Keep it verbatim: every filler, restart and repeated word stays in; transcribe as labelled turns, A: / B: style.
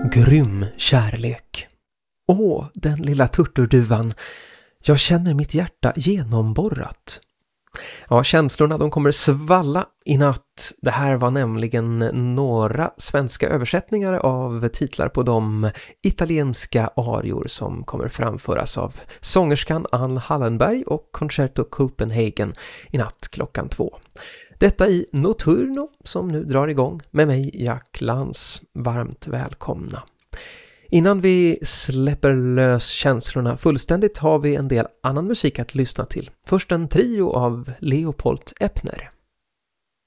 A: Grym kärlek. Åh, den lilla turturduvan. Jag känner mitt hjärta genomborrat. Ja, känslorna de kommer svalla i natt. Det här var nämligen några svenska översättningar av titlar på de italienska arior som kommer framföras av sångerskan Ann Hallenberg och Concerto Copenhagen i natt klockan två. Detta i Notturno som nu drar igång med mig, Jack Lantz. Varmt välkomna. Innan vi släpper lös känslorna fullständigt har vi en del annan musik att lyssna till. Först en trio av Leopold Eppner.